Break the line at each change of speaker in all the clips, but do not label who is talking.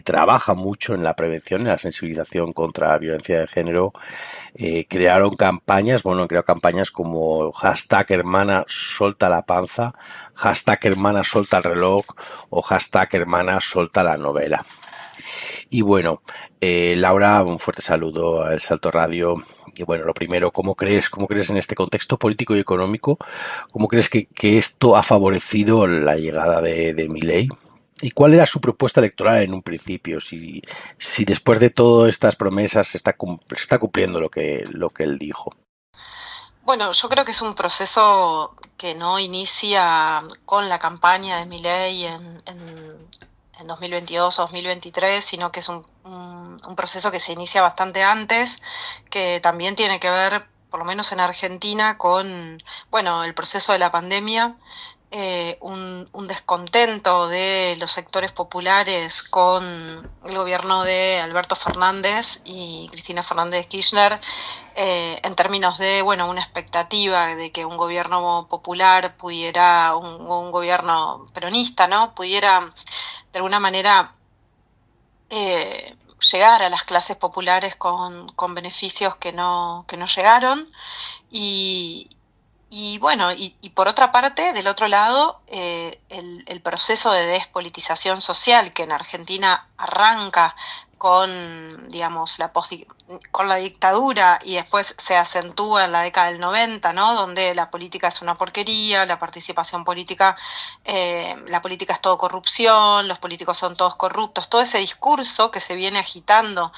trabaja mucho en la prevención, en la sensibilización contra la violencia de género. Crearon campañas, bueno, creó campañas como hashtag hermana solta la panza, hashtag hermana solta el reloj o hashtag hermana solta la novela. Y bueno, Laura, un fuerte saludo a El Salto Radio. Y bueno, lo primero, cómo crees en este contexto político y económico, cómo crees que esto ha favorecido la llegada de Milei? ¿Y cuál era su propuesta electoral en un principio? Si después de todas estas promesas se está cumpliendo lo que él dijo.
Bueno, yo creo que es un proceso que no inicia con la campaña de Milei en 2022 o 2023, sino que es un proceso que se inicia bastante antes, que también tiene que ver, por lo menos en Argentina, con, bueno, el proceso de la pandemia, un descontento de los sectores populares con el gobierno de Alberto Fernández y Cristina Fernández de Kirchner, en términos de, bueno, una expectativa de que un gobierno popular pudiera, un gobierno peronista, ¿no? Pudiera de alguna manera llegar a las clases populares con beneficios que no llegaron. Y, y bueno, y por otra parte, del otro lado, el proceso de despolitización social que en Argentina arranca con, digamos, con la dictadura y después se acentúa en la década del 90, ¿no? Donde la política es una porquería, la participación política, la política es todo corrupción, los políticos son todos corruptos, todo ese discurso que se viene agitando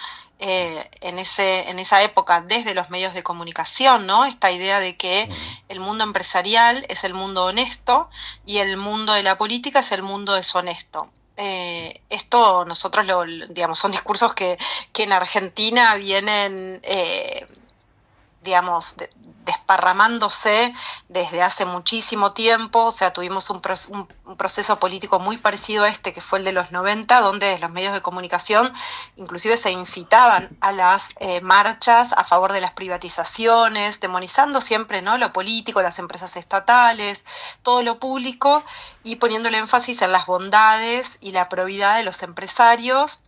en esa época desde los medios de comunicación, ¿no? Esta idea de que el mundo empresarial es el mundo honesto y el mundo de la política es el mundo deshonesto. Esto nosotros digamos, son discursos que en Argentina vienen, digamos, desparramándose desde hace muchísimo tiempo. O sea, tuvimos un proceso político muy parecido a este, que fue el de los 90, donde desde los medios de comunicación inclusive se incitaban a las marchas a favor de las privatizaciones, demonizando siempre, ¿no?, lo político, las empresas estatales, todo lo público, y poniéndole énfasis en las bondades y la probidad de los empresarios,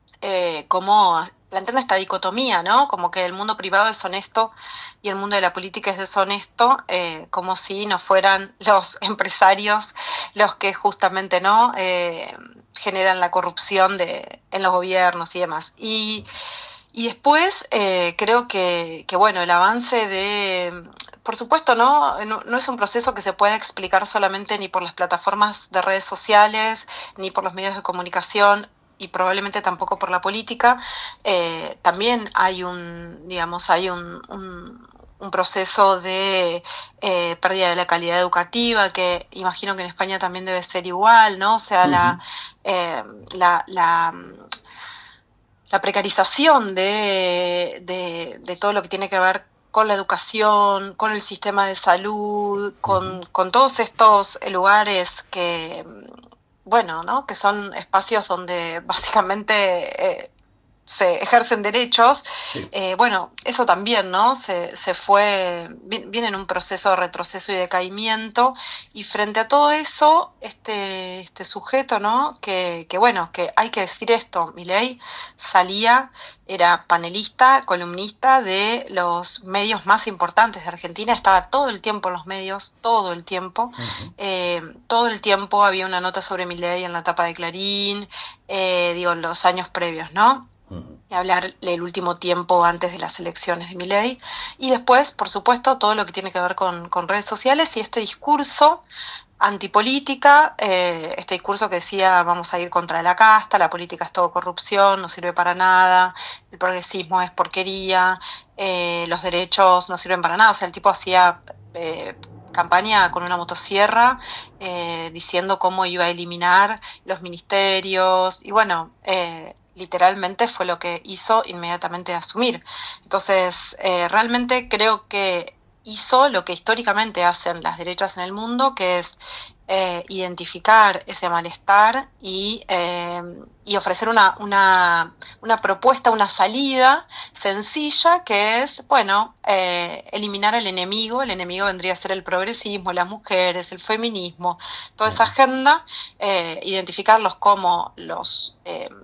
como planteando esta dicotomía, ¿no? Como que el mundo privado es honesto y el mundo de la política es deshonesto, como si no fueran los empresarios los que justamente, ¿no?, generan la corrupción en los gobiernos y demás. Y después creo que, bueno, el avance por supuesto, no es un proceso que se pueda explicar solamente ni por las plataformas de redes sociales, ni por los medios de comunicación, y probablemente tampoco por la política. También hay digamos, hay un proceso de pérdida de la calidad educativa, que imagino que en España también debe ser igual, ¿no? O sea, eh, la, la, la precarización de todo lo que tiene que ver con la educación, con el sistema de salud, con todos estos lugares que, bueno, ¿no?, que son espacios donde básicamente se ejercen derechos. Sí. Bueno, eso también, ¿no? Se fue, viene en un proceso de retroceso y decaimiento, y frente a todo eso, este sujeto, ¿no?, que bueno, que hay que decir esto, Milei era panelista, columnista de los medios más importantes de Argentina, estaba todo el tiempo en los medios, todo el tiempo. Todo el tiempo había una nota sobre Milei en la tapa de Clarín, digo, en los años previos, ¿no? Y hablar el último tiempo antes de las elecciones de Milei. Y después, por supuesto, todo lo que tiene que ver con redes sociales y este discurso antipolítica, este discurso que decía vamos a ir contra la casta, la política es todo corrupción, no sirve para nada, el progresismo es porquería, los derechos no sirven para nada. O sea, el tipo hacía campaña con una motosierra, diciendo cómo iba a eliminar los ministerios, y bueno, literalmente fue lo que hizo inmediatamente asumir. Entonces, realmente creo que hizo lo que históricamente hacen las derechas en el mundo, que es identificar ese malestar y ofrecer una propuesta, una salida sencilla, que es, bueno, eliminar al enemigo. El enemigo vendría a ser el progresismo, las mujeres, el feminismo, toda esa agenda, identificarlos como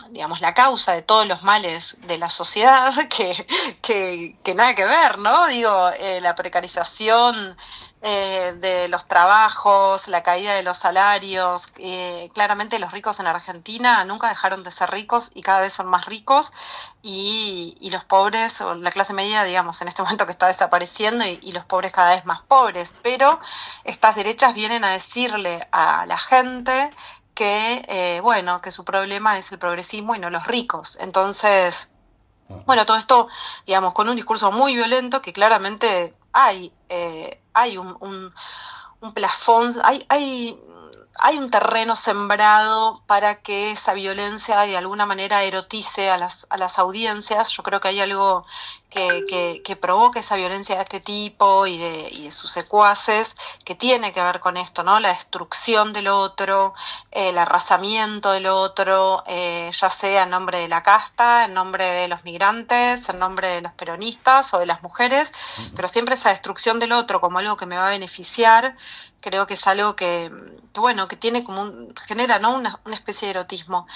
digamos, la causa de todos los males de la sociedad, que nada que ver, ¿no? Digo, la precarización de los trabajos, la caída de los salarios, claramente los ricos en Argentina nunca dejaron de ser ricos y cada vez son más ricos, y los pobres, o la clase media, digamos, en este momento que está desapareciendo, y los pobres cada vez más pobres, pero estas derechas vienen a decirle a la gente que, bueno, que su problema es el progresismo y no los ricos. Entonces, bueno, todo esto, digamos, con un discurso muy violento que claramente hay un plafón, hay un terreno sembrado para que esa violencia de alguna manera erotice a las audiencias. Yo creo que hay algo que provoca esa violencia de este tipo y de sus secuaces, que tiene que ver con esto, ¿no? La destrucción del otro, el arrasamiento del otro, ya sea en nombre de la casta, en nombre de los migrantes, en nombre de los peronistas o de las mujeres, pero siempre esa destrucción del otro como algo que me va a beneficiar. Creo que es algo que bueno, que tiene como genera, ¿no? una especie de erotismo.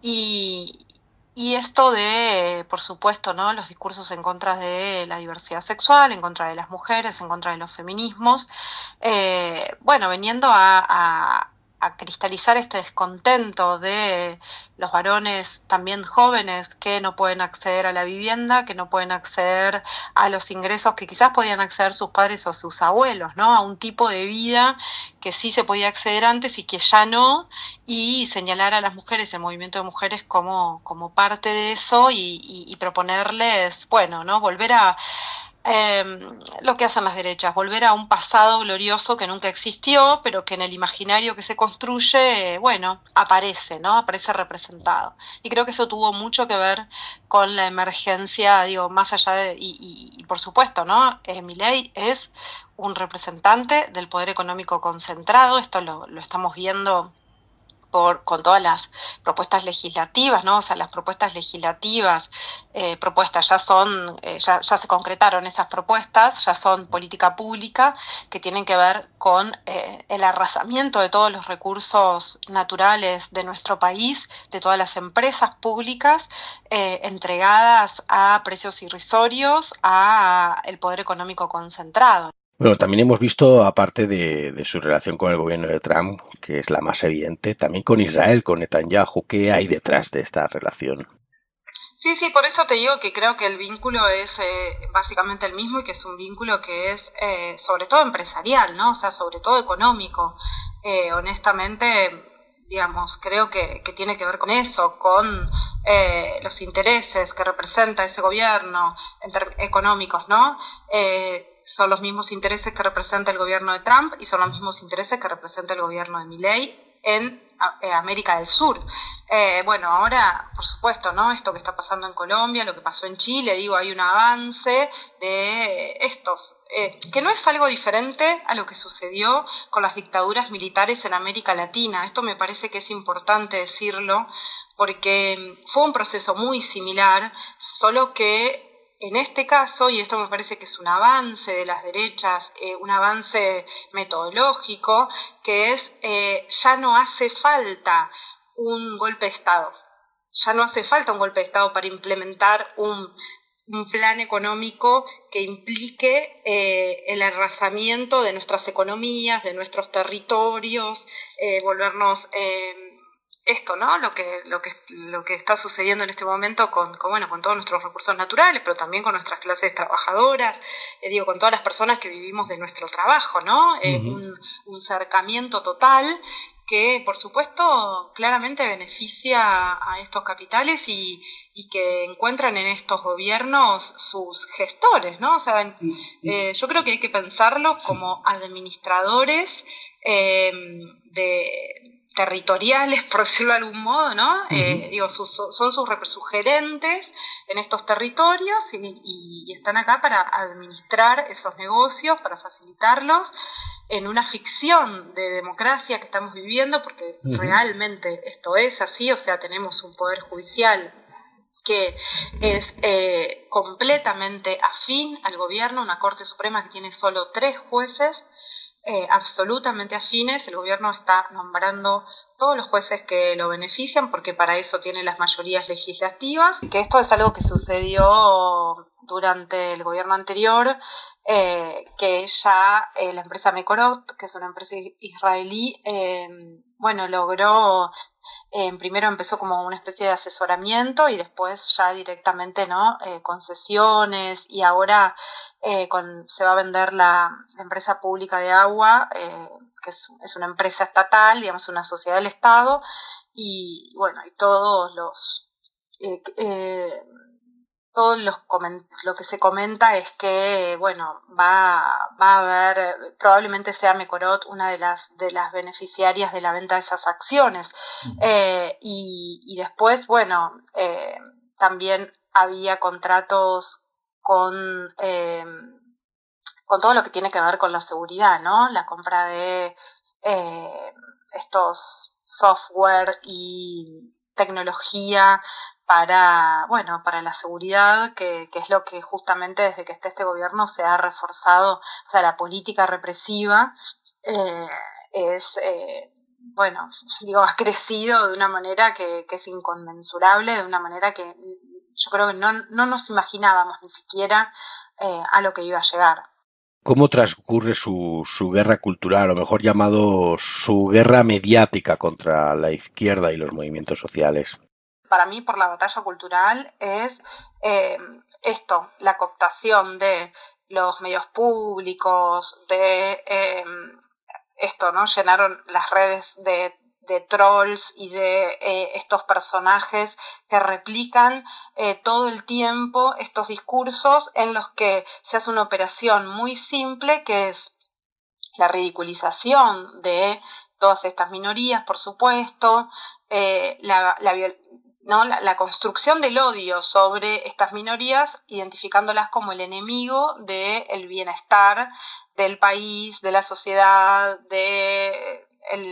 Y esto de, por supuesto, ¿no? Los discursos en contra de la diversidad sexual, en contra de las mujeres, en contra de los feminismos, bueno, viniendo a cristalizar este descontento de los varones también jóvenes que no pueden acceder a la vivienda, que no pueden acceder a los ingresos que quizás podían acceder sus padres o sus abuelos, ¿no? A un tipo de vida que sí se podía acceder antes y que ya no, y señalar a las mujeres, el movimiento de mujeres como parte de eso, y proponerles, bueno, ¿no? Volver a lo que hacen las derechas, volver a un pasado glorioso que nunca existió, pero que en el imaginario que se construye, bueno, aparece, ¿no? Aparece representado. Y creo que eso tuvo mucho que ver con la emergencia, digo, más allá de, y por supuesto, ¿no? Milei es un representante del poder económico concentrado, esto lo estamos viendo con todas las propuestas legislativas, ¿no? O sea, las propuestas legislativas propuestas ya son, ya se concretaron esas propuestas, ya son política pública, que tienen que ver con el arrasamiento de todos los recursos naturales de nuestro país, de todas las empresas públicas entregadas a precios irrisorios, a el poder económico concentrado.
Bueno, también hemos visto, aparte de su relación con el gobierno de Trump, que es la más evidente, también con Israel, con Netanyahu. ¿Qué hay detrás de esta relación?
Sí, sí, por eso te digo que creo que el vínculo es básicamente el mismo, y que es un vínculo que es sobre todo empresarial, ¿no? O sea, sobre todo económico. Honestamente, digamos, creo que tiene que ver con eso, con los intereses que representa ese gobierno económicos, ¿no? Son los mismos intereses que representa el gobierno de Trump, y son los mismos intereses que representa el gobierno de Milei en América del Sur. Bueno, ahora, por supuesto, ¿no? Esto que está pasando en Colombia, lo que pasó en Chile, digo, hay un avance de estos, que no es algo diferente a lo que sucedió con las dictaduras militares en América Latina. Esto me parece que es importante decirlo, porque fue un proceso muy similar, solo que en este caso, y esto me parece que es un avance de las derechas, un avance metodológico, que es ya no hace falta un golpe de Estado. Ya no hace falta un golpe de Estado para implementar un plan económico que implique el arrasamiento de nuestras economías, de nuestros territorios, volvernos... esto, ¿no? Lo que está sucediendo en este momento con todos nuestros recursos naturales, pero también con nuestras clases trabajadoras, digo, con todas las personas que vivimos de nuestro trabajo, ¿no? Un cercamiento total que, por supuesto, claramente beneficia a estos capitales, y que encuentran en estos gobiernos sus gestores, ¿no? O sea, yo creo que hay que pensarlos como administradores territoriales, por decirlo de algún modo, ¿no? Digo, son sus gerentes en estos territorios, y están acá para administrar esos negocios, para facilitarlos en una ficción de democracia que estamos viviendo, porque realmente esto es así. O sea, tenemos un poder judicial que es completamente afín al gobierno, una Corte Suprema que tiene solo 3 jueces, absolutamente afines. El gobierno está nombrando todos los jueces que lo benefician porque para eso tiene las mayorías legislativas, que esto es algo que sucedió durante el gobierno anterior, que ya la empresa Mekorot, que es una empresa israelí, logró, primero empezó como una especie de asesoramiento y después ya directamente, ¿no? Concesiones, y ahora se va a vender la empresa pública de agua, que es una empresa estatal, digamos una sociedad del Estado, y bueno, y eh, eh, lo que se comenta es que, bueno, va a haber, probablemente sea Mekorot una de las beneficiarias de la venta de esas acciones. Y después, bueno, también había contratos con todo lo que tiene que ver con la seguridad, ¿no? La compra de estos software y tecnología para la seguridad, que es lo que justamente desde que está este gobierno se ha reforzado. O sea, la política represiva es, ha crecido de una manera que es inconmensurable, de una manera que yo creo que no nos imaginábamos ni siquiera a lo que iba a llegar.
¿Cómo transcurre su guerra cultural, o mejor llamado su guerra mediática contra la izquierda y los movimientos sociales?
Para mí, por la batalla cultural, es la cooptación de los medios públicos, ¿no? Llenaron las redes de trolls y de estos personajes que replican todo el tiempo estos discursos en los que se hace una operación muy simple, que es la ridiculización de todas estas minorías, por supuesto, la construcción del odio sobre estas minorías, identificándolas como el enemigo del bienestar del país, de la sociedad, de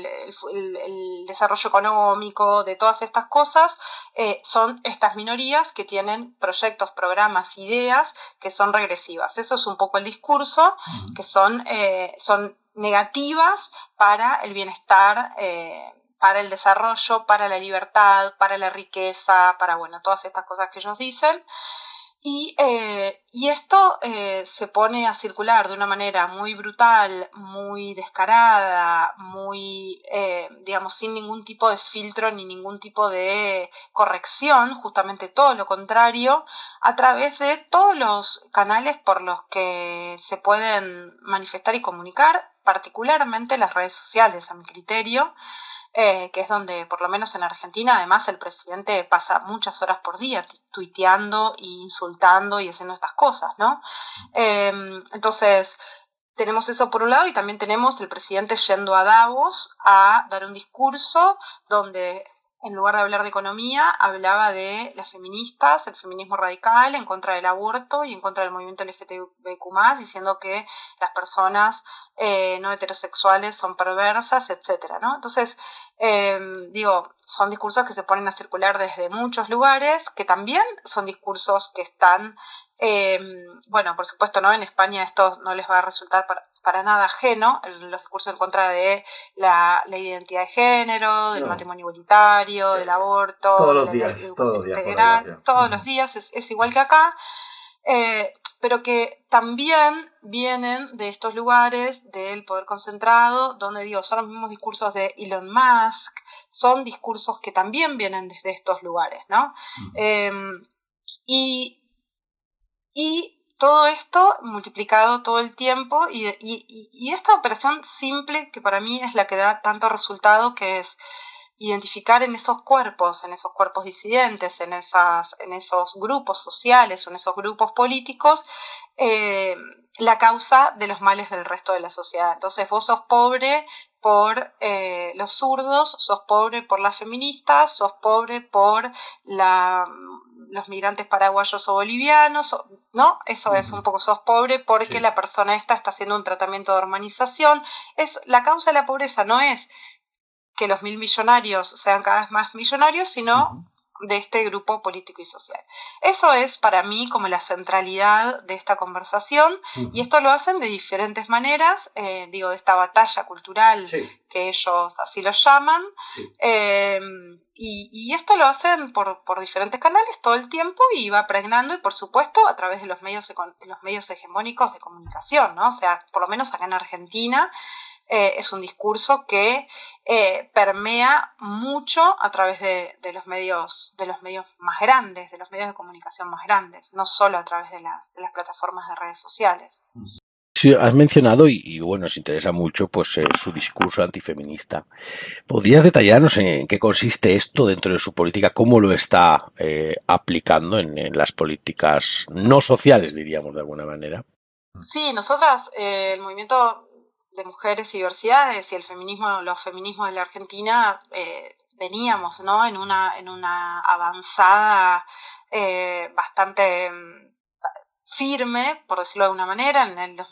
el desarrollo económico, de todas estas cosas. Son estas minorías que tienen proyectos, programas, ideas que son regresivas. Eso es un poco el discurso, que son negativas para el bienestar, para el desarrollo, para la libertad, para la riqueza, para, bueno, todas estas cosas que ellos dicen. Y esto se pone a circular de una manera muy brutal, muy descarada, muy, sin ningún tipo de filtro ni ningún tipo de corrección, justamente todo lo contrario, a través de todos los canales por los que se pueden manifestar y comunicar, particularmente las redes sociales, a mi criterio. Que es donde, por lo menos en Argentina, además el presidente pasa muchas horas por día tuiteando e insultando y haciendo estas cosas, ¿no? Entonces, tenemos eso por un lado, y también tenemos el presidente yendo a Davos a dar un discurso donde, en lugar de hablar de economía, hablaba de las feministas, el feminismo radical, en contra del aborto y en contra del movimiento LGTBQ+, diciendo que las personas no heterosexuales son perversas, etcétera, ¿no? Entonces, son discursos que se ponen a circular desde muchos lugares, que también son discursos que están, por supuesto, ¿no? En España esto no les va a resultar para nada ajeno, los discursos en contra de la identidad de género, del matrimonio igualitario, del aborto,
todos
de
los
la
días,
educación integral, todos los días, es igual que acá. Pero que también vienen de estos lugares del poder concentrado, donde son los mismos discursos de Elon Musk, son discursos que también vienen desde estos lugares, ¿no? Y todo esto multiplicado todo el tiempo, y esta operación simple, que para mí es la que da tanto resultado, que es identificar en esos cuerpos disidentes, en esos grupos sociales o en esos grupos políticos, la causa de los males del resto de la sociedad. Entonces vos sos pobre por los zurdos, sos pobre por las feministas, sos pobre por los migrantes paraguayos o bolivianos, ¿no? Eso es un poco, sos pobre porque la persona esta está haciendo un tratamiento de hormonización. La causa de la pobreza no es que los 1.000 millonarios sean cada vez más millonarios, sino de este grupo político y social. Eso es para mí como la centralidad de esta conversación, y esto lo hacen de diferentes maneras, de esta batalla cultural, sí, que ellos así lo llaman, sí. Y esto lo hacen por diferentes canales todo el tiempo, y va pregnando, y por supuesto a través de los medios hegemónicos de comunicación, ¿no? O sea, por lo menos acá en Argentina, es un discurso que permea mucho a través de los medios más grandes, de los medios de comunicación más grandes, no solo a través de las plataformas de redes sociales.
Sí, has mencionado y bueno, nos interesa mucho pues su discurso antifeminista. ¿Podrías detallarnos en qué consiste esto dentro de su política? ¿Cómo lo está aplicando en las políticas no sociales, diríamos de alguna manera?
Sí, nosotras, el movimiento de mujeres y diversidades y los feminismos de la Argentina, veníamos, ¿no?, en una avanzada bastante firme, por decirlo de alguna manera. En el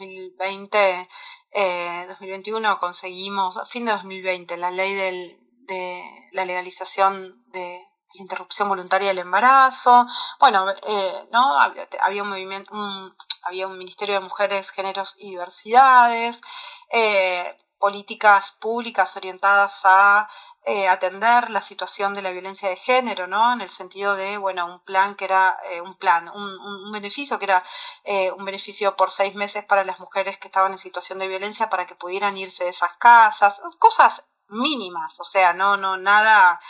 2021 conseguimos, a fin de 2020, la ley de la legalización de la interrupción voluntaria del embarazo. Bueno, ¿no? Había un movimiento, había un Ministerio de Mujeres, Géneros y Diversidades, políticas públicas orientadas a atender la situación de la violencia de género, ¿no? En el sentido de, bueno, un plan que era un beneficio que era un beneficio por 6 meses para las mujeres que estaban en situación de violencia, para que pudieran irse de esas casas, cosas mínimas, o sea, no nada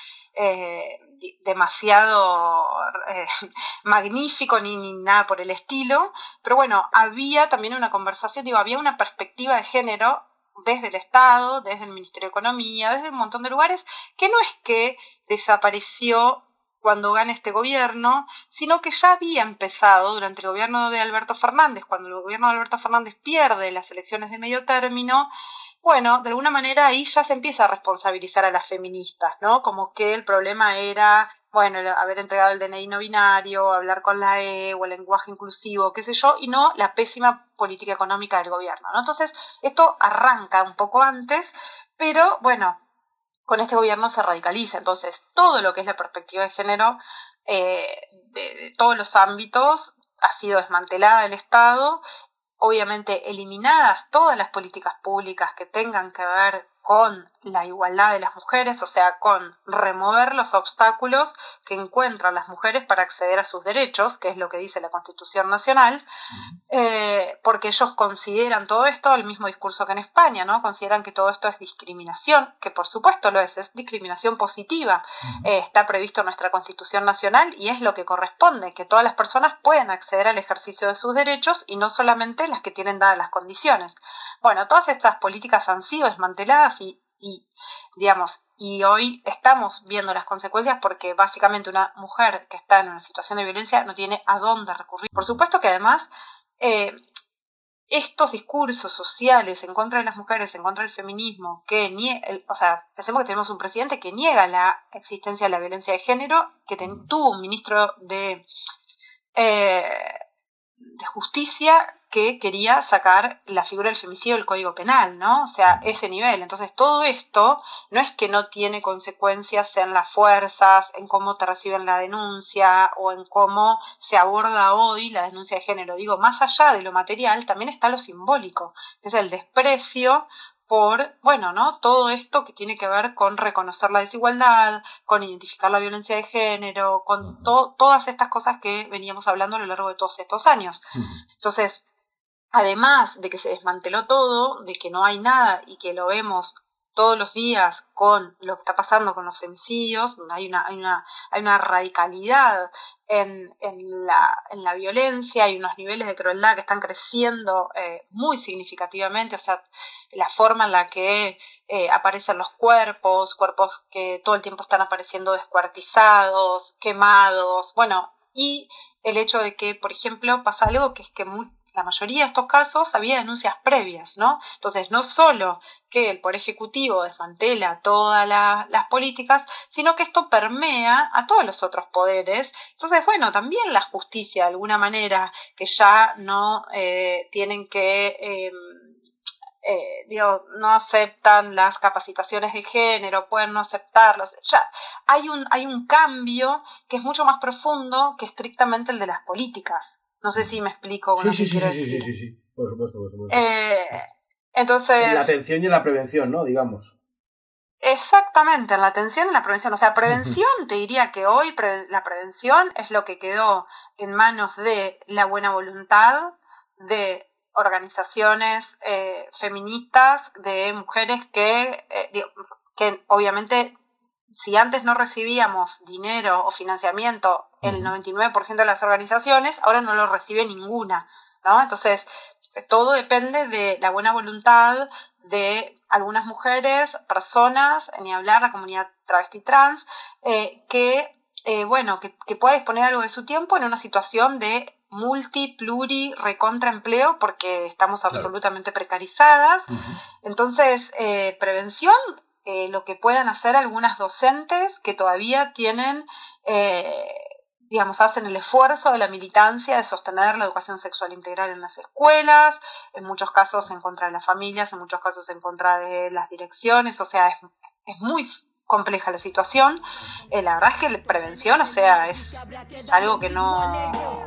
demasiado magnífico ni nada por el estilo, pero bueno, había también una conversación, había una perspectiva de género desde el Estado, desde el Ministerio de Economía, desde un montón de lugares, que no es que desapareció cuando gana este gobierno, sino que ya había empezado durante el gobierno de Alberto Fernández. Cuando el gobierno de Alberto Fernández pierde las elecciones de medio término, bueno, de alguna manera ahí ya se empieza a responsabilizar a las feministas, ¿no? Como que el problema era, bueno, haber entregado el DNI no binario, hablar con la E o el lenguaje inclusivo, qué sé yo, y no la pésima política económica del gobierno, ¿no? Entonces, esto arranca un poco antes, pero bueno, con este gobierno se radicaliza. Entonces, todo lo que es la perspectiva de género de todos los ámbitos ha sido desmantelada del Estado, obviamente eliminadas todas las políticas públicas que tengan que ver con la igualdad de las mujeres, o sea, con remover los obstáculos que encuentran las mujeres para acceder a sus derechos, que es lo que dice la Constitución Nacional, porque ellos consideran todo esto, el mismo discurso que en España, ¿no? Consideran que todo esto es discriminación, que por supuesto lo es discriminación positiva, está previsto en nuestra Constitución Nacional y es lo que corresponde, que todas las personas puedan acceder al ejercicio de sus derechos y no solamente las que tienen dadas las condiciones. Bueno, todas estas políticas han sido desmanteladas y digamos, y hoy estamos viendo las consecuencias, porque básicamente una mujer que está en una situación de violencia no tiene a dónde recurrir. Por supuesto que además estos discursos sociales en contra de las mujeres, en contra del feminismo, o sea, pensemos que tenemos un presidente que niega la existencia de la violencia de género, que tuvo un ministro de Justicia que quería sacar la figura del femicidio del Código Penal, ¿no? O sea, ese nivel. Entonces, todo esto no es que no tiene consecuencias en las fuerzas, en cómo te reciben la denuncia o en cómo se aborda hoy la denuncia de género. Digo, más allá de lo material, también está lo simbólico, que es el desprecio por, bueno, ¿no?, todo esto que tiene que ver con reconocer la desigualdad, con identificar la violencia de género, con todas estas cosas que veníamos hablando a lo largo de todos estos años. Entonces, además de que se desmanteló todo, de que no hay nada y que lo vemos todos los días con lo que está pasando con los femicidios, donde hay una radicalidad en la violencia, hay unos niveles de crueldad que están creciendo muy significativamente, o sea, la forma en la que aparecen los cuerpos que todo el tiempo están apareciendo descuartizados, quemados, bueno, y el hecho de que, por ejemplo, pasa algo que es que la mayoría de estos casos había denuncias previas, ¿no? Entonces, no solo que el Poder Ejecutivo desmantela todas las políticas, sino que esto permea a todos los otros poderes. Entonces, bueno, también la justicia, de alguna manera, que ya no tienen que no aceptan las capacitaciones de género, pueden no aceptarlas. Ya hay un cambio que es mucho más profundo que estrictamente el de las políticas. No sé si me explico con lo que quiero decir.
Sí. Por supuesto.
Entonces,
en la atención y en la prevención, ¿no? Digamos.
Exactamente, en la atención y en la prevención. O sea, prevención, te diría que hoy la prevención es lo que quedó en manos de la buena voluntad de organizaciones feministas, de mujeres que obviamente, si antes no recibíamos dinero o financiamiento, el 99% de las organizaciones, ahora no lo recibe ninguna, ¿no? Entonces, todo depende de la buena voluntad de algunas mujeres, personas, ni hablar la comunidad travesti trans, que pueda disponer algo de su tiempo en una situación de recontraempleo, porque estamos absolutamente precarizadas. Entonces, prevención, lo que puedan hacer algunas docentes que todavía tienen hacen el esfuerzo de la militancia de sostener la educación sexual integral en las escuelas, en muchos casos en contra de las familias, en muchos casos en contra de las direcciones. O sea, es muy compleja la situación. La verdad es que la prevención, o sea, es algo que no